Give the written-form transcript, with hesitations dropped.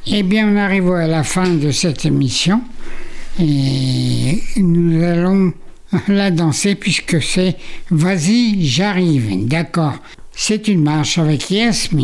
Eh bien, on arrive à la fin de cette émission et nous allons la danser puisque c'est Vas-y, j'arrive. D'accord. C'est une marche avec Yasmine.